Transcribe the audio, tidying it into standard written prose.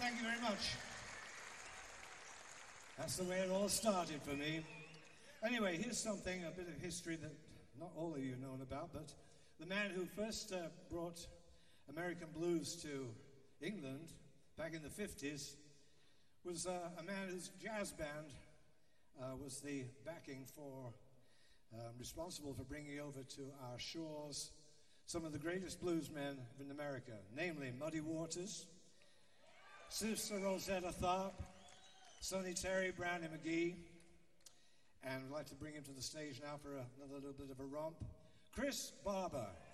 Thank you very much. That's the way it all started for me. Anyway, here's something, a bit of history that not all of you have known about, but the man who first brought American blues to England back in the 50s was a man whose jazz band was the backing for, responsible for bringing over to our shores some of the greatest bluesmen in America, namely Muddy Waters, Sister Rosetta Tharpe, Sonny Terry, Brownie McGhee, and I'd like to bring him to the stage now for another little bit of a romp, Chris Barber.